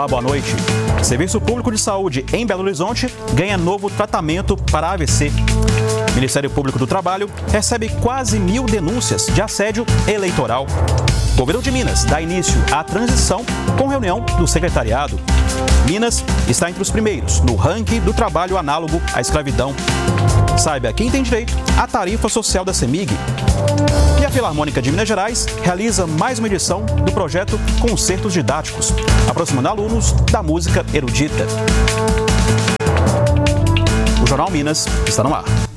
Olá, boa noite. Serviço Público de Saúde em Belo Horizonte ganha novo tratamento para AVC. Ministério Público do Trabalho recebe quase 1.000 denúncias de assédio eleitoral. Governo de Minas dá início à transição com reunião do secretariado. Minas está entre os primeiros no ranking do trabalho análogo à escravidão. Saiba quem tem direito à tarifa social da CEMIG. E a Filarmônica de Minas Gerais realiza mais uma edição do projeto Concertos Didáticos, aproximando alunos da música erudita. O Jornal Minas está no ar.